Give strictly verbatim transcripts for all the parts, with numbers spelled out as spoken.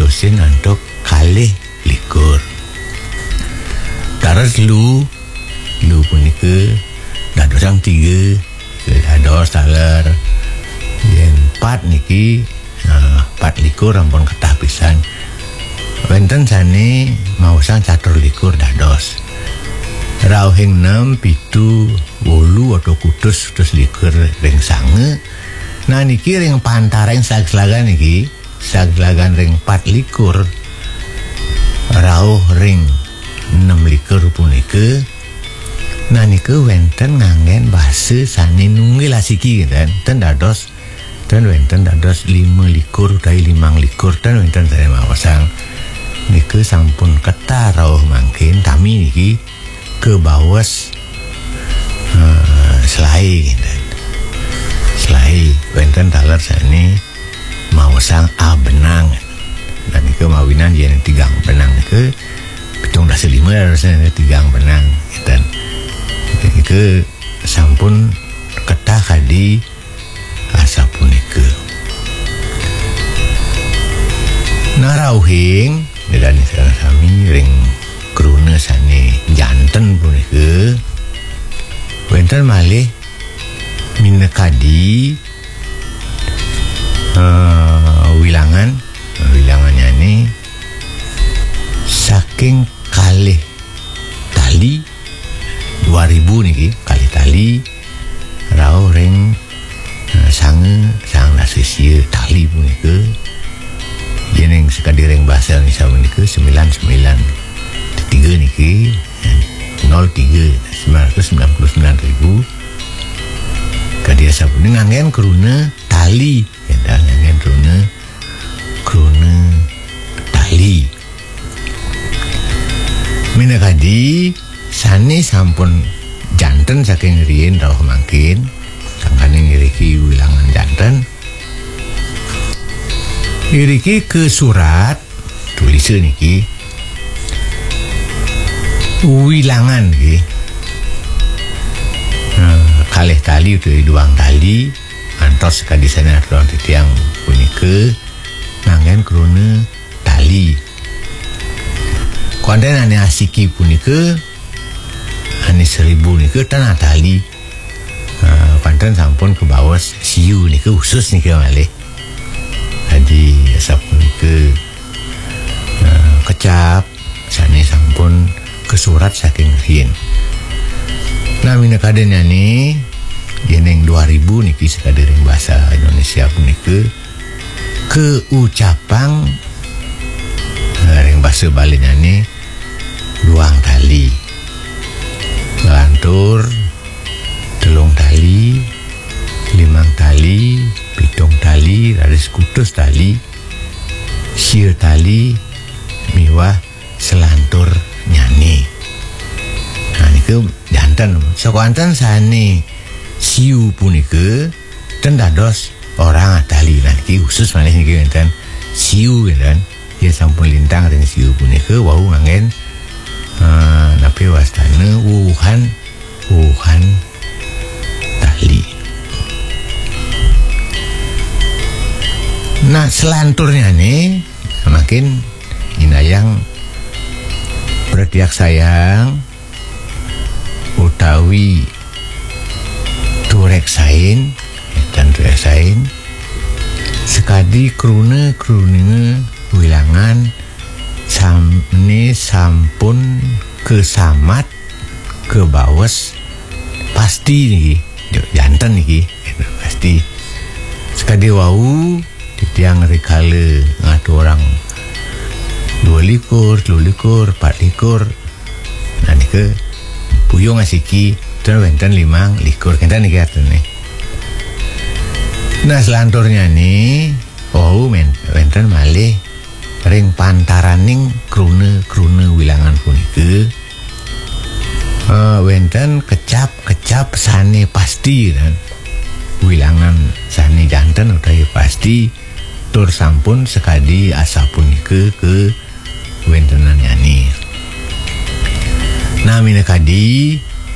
mutusin untuk kalih likur. Terus lu lu punika dados yang tiga dados taler yang empat niki uh, empat likur ampun ketah pisan. Wenten sane mausang catur likur dados rauhing enam pitu wolu atau kutus kutus likur ring sange. Nah niki ring pantareng saglagan niki saglagan ring empat likur rauh ring enam likur punika. Nah niku wenten nganggen basa sani nunggil asiki kan ten dados ten wenten dados lima likur utawi limang likur ten wenten saya mawasang niku sampun ketah rauh mangkin tami niki ke bawas uh, selai kan selai wenten taler sani mawasang a benang dan niku mawinan yen tigang benang niku pitung dasa lima rasanya tigang benang kan. Ke sampun ketah kadi asa punika. Narauhing dan sami ring kruna sane janten punika wenten malih minekadi uh, wilangan wilangannya ini saking kalih tali dua ribu niki kali tali rau ring uh, sange sang nasisia tali punika jeneng sekadi ring bahasa Indonesia punika sembilan sembilan tiga niki nol tiga sembilan ratus sembilan puluh sembilan ribu kadiasa punika ngangen kruna tali ya ngangen kruna kruna tali minakadi sane sampun janten saking riyen rawuh mangkin sangkane ngiriki wilangan janten ngiriki ke surat tulisan niki wilangan niki nah, kalih tali utawi duang tali antos kadisane duang titiang punika nanggen kruna tali konten ane asiki punika ane seribu nika tanah tali uh, konten sampun ke bawah siu nika khusus nika malih jadi sampun ke uh, kecap sane sampun ke surat saking riyen. Nah minakaden ni yeneng dua ribu niki sekadar bahasa Indonesia punika ke ucapang uh, ring bahasa Bali ni luang tali lantur telung tali limang tali pitung tali raris kutus tali sir tali miwah selantur nyani. Nah niku jantan sakuanten sane siu punika ten dados orang tali lan iki khusus malih niki wonten siu kan ya sampun lintang ring siu punika wau ngangen Uh, napi wastana wuhan wuhan tali. Nah selanturnya nih semakin inayang berdiak sayang utawi turek sain dan turek sain sekadi krune krune wilangan samne sampun kesamat ke bawas pasti niki jantan niki pasti sekadi wau titiang rikale ngatu orang dua likur dua likur empat likur nah niki puyung asiki dan wenten limang likur kenta niki artene. Nah selanturnya nih wau wenten malih ring pantaraning krune-krune wilangan punika uh, wenten kecap-kecap sane pasti kan wilangan sane janten utawi pasti tur sampun sekadi asa punika ke wentenan yani. Nah minakadi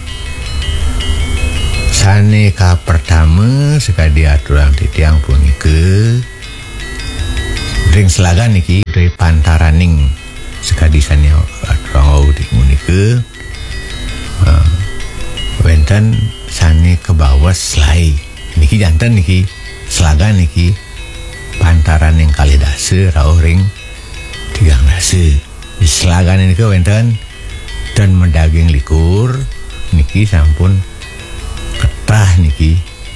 sane ka pertama sekadi aturan titiang punika ring selagan niki dari pantaraning sekadisane orang di munike uh, wenten sane kebawas selai niki janten niki selagan niki pantaraning kali dase rauh ring tigang dase di selagan niki wenten dan mendaging likur niki sampun ketah niki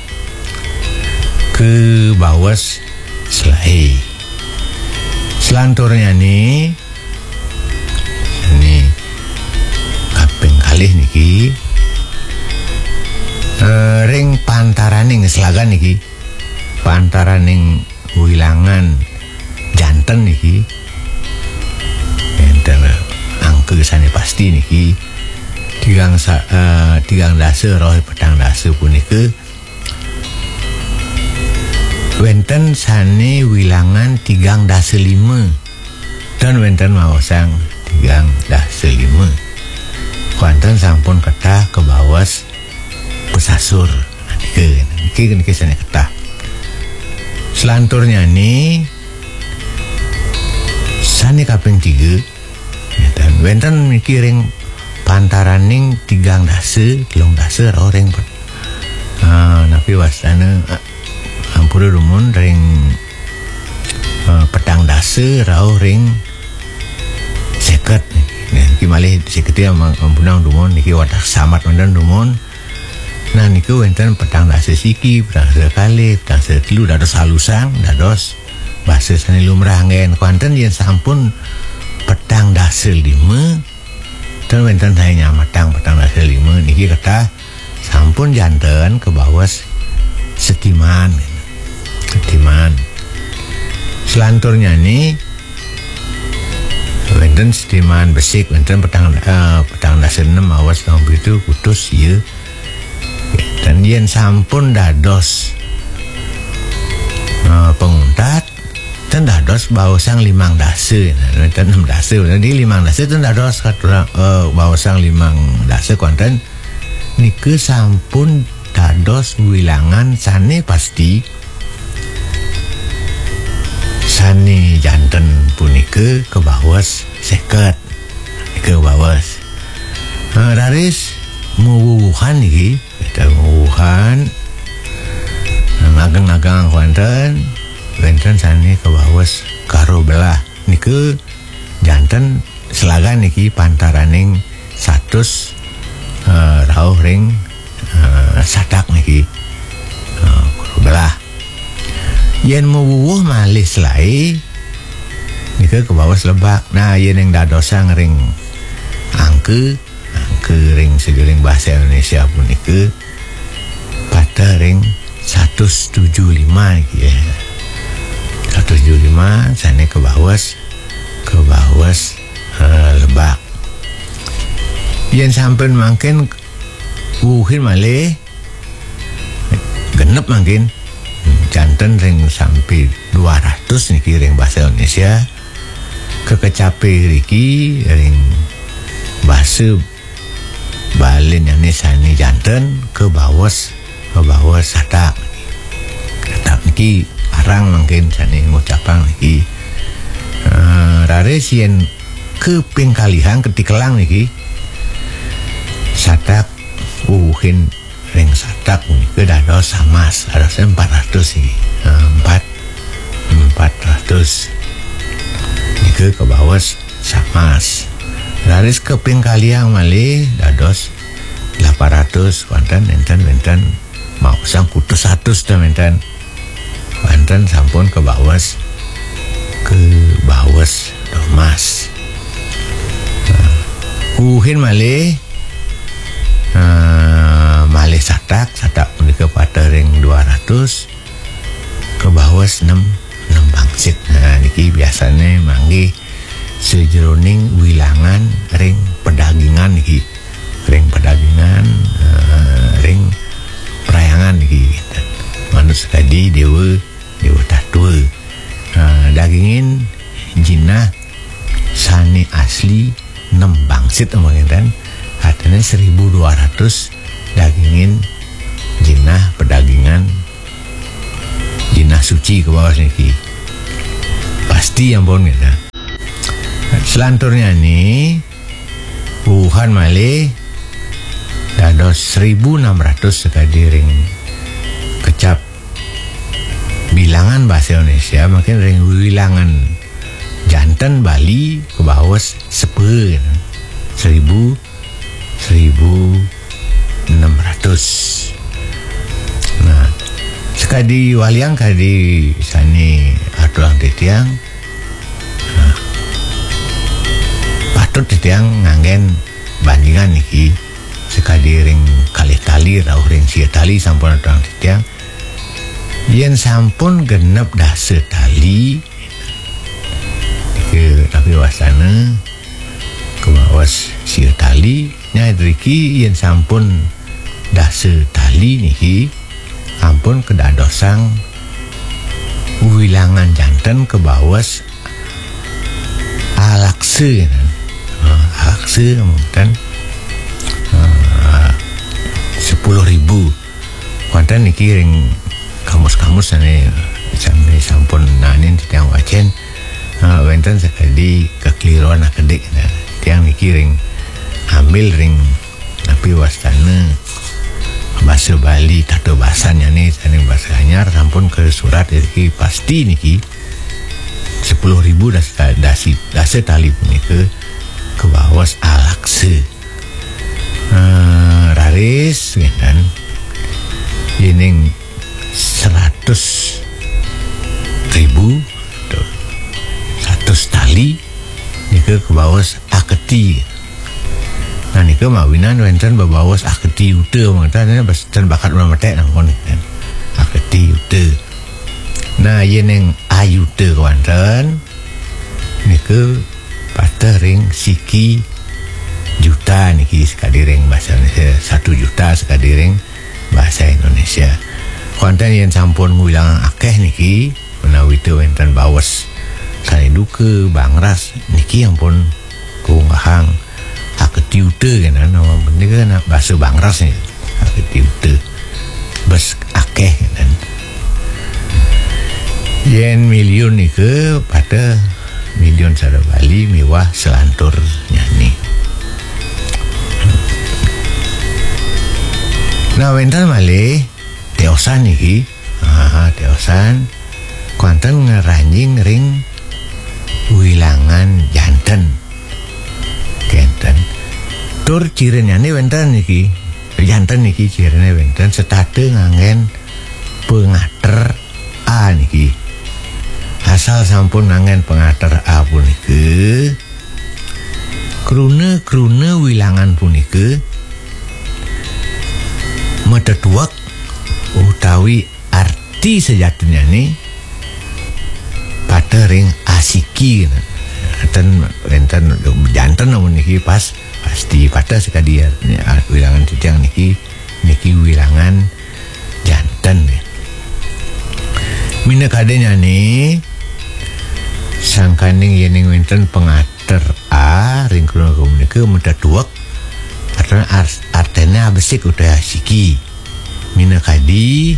ke bawas selai selanturnya nih ini kaping kalih niki e, ring pantaraning selagan niki pantaraning wilangan janten niki enten angke sane pasti niki tigang uh, tigang dase roh petang dase punika wenten sane wilangan tigang dase lima dan wenten mawasang tigang dase lima kuanten sampun ketah ke bawas pesasur niki niki niki sane ketah selanturnya nih sane kaping tiga dan wenten niki ring pantaraning tigang dase telung dase roh ring uh, napi wasana uh, ampura rumun ring uh, petang dase rauh ring seket niki malih seketi ampunang rumun niki wadah samat wenten rumun nah niku wenten petang dase siki petang dase kali petang dase telu dados halusang dados basa sane lumrah ngen kuanten yen sampun petang dase lima dan wenten hanya matang petang dase lima niki kata sampun janten ke bawas setiman setiman selanturnya nih wenten setiman besik wenten petang uh, petang dase enam awas tahun itu kutus ya dan yen sampun dados uh, penguntat dan dados bawasang limang dase wenten enam dase jadi limang dase dan dados katurang uh, bawasang limang dase konten nike sampun dados wilangan sane pasti sane janten punike ke bawas seket ke bawas uh, raris muwuhan niki kita muwuhan ngageng-ngageng konten wenten sane ke bawas karo belah nike janten selagan niki pantaraning satus uh, rauh ring uh, sadak niki uh, karo belah yen muwuh malih selai niki ke bawas lebak nah yen yang dadosang ring angke angke ring sejuring bahasa Indonesia pun niki pada ring seratus tujuh puluh lima niki ya seratus tujuh puluh lima sane ke bawas ke bawas uh, lebak yen sampeun mangken wuhin malih genep mangkin janten ring sampai dua ratus niki ring bahasa Indonesia kekecape riki ring bahasa Balin yang nisani janten ke bawas ke bawas sadak sadak niki arang mungkin sani ngucapang niki uh, rare sien ke pingkalihan ketikelang niki sadak wuhin ring sadak ke dados samas dados empat ratus iki empat empat ratus niki ke bawas samas raris ke pingkaliang malih dados delapan ratus wonten enten wenten mau sang kutus satu wonten wonten sampun ke bawas ke bawas domas nah, kuhin malih uh, malih sadak sadak menika pada ring dua ratus ke bawas enam enam bangsit nah niki biasane manggi sejeroning wilangan ring pedagingan niki ring pedagingan uh, ring perayangan niki manus tadi dewa dewa tatua uh, dagingin jinah sani asli enam bangsit omongin katanya seribu dua ratus dagingin jinah pedagingan jinah suci ke bawah niki pas pasti ampun gitu. Selanturnya nih Wuhan malih dados seribu enam ratus sekadiring kecap bilangan bahasa Indonesia makin ring wilangan jantan Bali ke bawah sepe gitu. seribu seribu enam ratus. Nah sekadi waliang kadi sani atuang titiang nah, patut titiang nganggen bandingan niki sekadi ring kalih tali rauh ring sia tali sampun atuang titiang yen sampun genep dase tali ke tapi wasana ke bawas sia tali nyadriki yen sampun dase tali niki ampun kedadosang wilangan jantan ke bawas alakse uh, alakse kemudian uh, sepuluh ribu konten niki ring kamus-kamus ane sampai sampun nanin tiang wacen uh, wenten sekali kekeliruan akedik nah, tiang niki ring ambil ring tapi wastana bahasa Bali tato bahasanya nih saning bahasa anyar sampun ke surat iki pasti niki sepuluh ribu das dasi dasi tali punika ke bawas alakse uh, raris kan yening seratus ribu tuh seratus tali nika ke bawas aketi. Nah nika mawinan wenten babawas aketi ute mangtane basten bakat mametek nangkon aketi ute. Nah yeneng ayute wonten nika patering siki juta niki sekadiring bahasa Indonesia satu juta sekadiring bahasa Indonesia. Konten yang sampun ngulang akeh niki menawi teu wenten bawas saneduke bangras niki ampun kuunggahang aketi ute kan nama bener kan bahasa bangras nih aketi ute bes akeh kan yen miliun nike pada miliun sada Bali miwah selantur nyanyi. Nah wenten malih teosan niki ah teosan konten ngeranjing ring wilangan janten kenten tur cirenya nih wenten niki janten niki cirenya wenten setate ngangen pengater A niki asal sampun ngangen pengater A punike krune krune wilangan punike metetuak utawi arti sejatinya nih pada ring asiki enten enten jantan namun niki pas pasti pada sekali wilangan titiang niki niki wilangan jantan mina kadenya nih sangkaning yening wenten pengater A ring kruna komunike metetuak artinya artena besik udah asiki mina kadi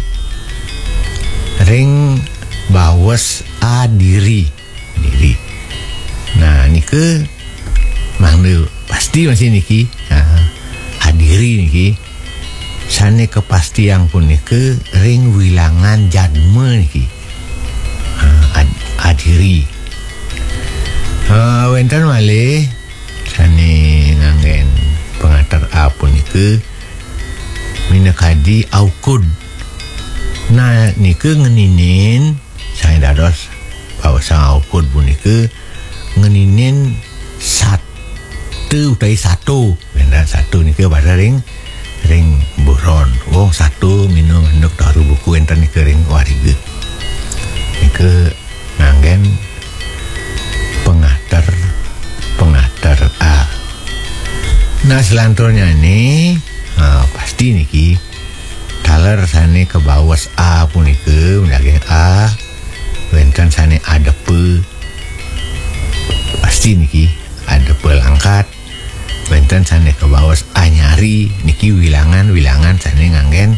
ring bawas A diri diri. Nah nike mangde pasti masih niki nah, adiri niki sane kepastian pun nike ring wilangan jadme niki nah, ad, adiri uh, wenten malih sane ngangen pengatar A pun nike minakadi aukud. Nah nike ngeninin saya dados bahwa sang aukud pun nike ngeninin satu utai satu benda satu nike pada ring ring buron wong satu minum nduk taruh buku enten nike ring warige nike nganggen pengater pengater A. Nah selanturnya nih nah, pasti niki taler sane ke bawas A punike mendaging A wenten sane adepe pasti niki adepe langkat wenten sane ke bawas A nyari niki wilangan wilangan sane nganggen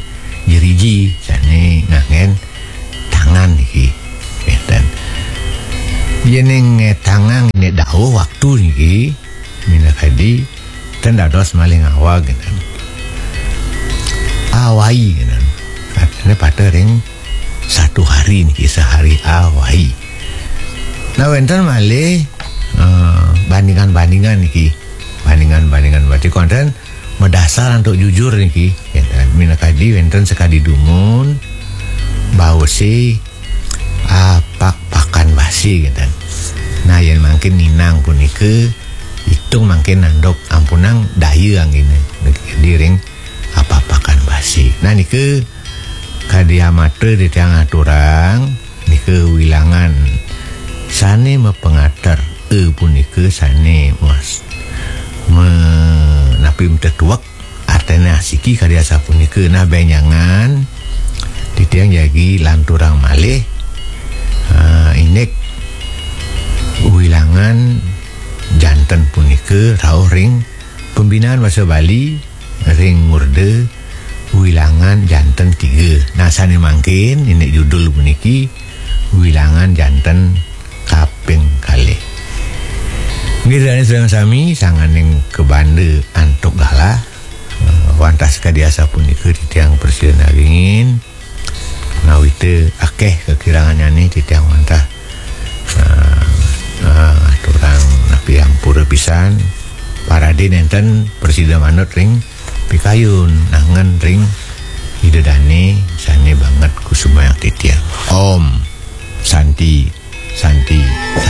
jeriji sane nganggen tangan niki wenten Yening tangang ini dawuh waktu niki mina kadi ten dados maling awak gitu. Awai gitu. Katanya pada ring satu hari niki sehari awai. Nah wenten malih uh, bandingan-bandingan niki. Bandingan-bandingan berarti konten mendasar untuk jujur niki. Gitu. Mina kadi wenten sekadi dumun bau si apak pakan basi gitu. Nah yang makin ninang punike hitung makin nandok ampunang daya anggini diring apa pakan basi. Nah nike kadiamate di tiang aturang nike wilangan sane mepengatar e punike sane mas menapi tetuak artena siki kadiasa punike. Nah benyangan di tiang jagi lanturang malih uh, inek wilangan jantan punike rauh ring pembinaan bahasa Bali ring murde wilangan jantan tiga. Nah sane mangkin ini judul puniki wilangan jantan kaping kali. Ngirane sedang sami sanganing kebande antuk gala uh, wantas kadiasa punike di tiang persieun aringin. Nah itu akeh kekirangannya nih di tiang wantah uh, uh, aturang napi ampura pisan parade nenten persida manut ring pikayun nangan ring hidedane sane banget kusuma yang titiang Om Santi Santi